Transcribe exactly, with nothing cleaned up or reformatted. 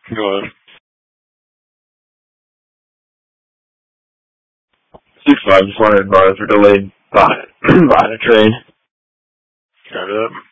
Go on. six five, just wanted advice for delayed behind, behind a train. Drive it up.